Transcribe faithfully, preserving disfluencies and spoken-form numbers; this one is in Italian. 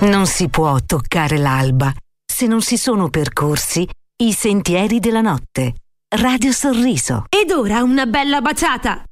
Non si può toccare l'alba se non si sono percorsi i sentieri della notte. Radio Sorriso. Ed ora una bella baciata!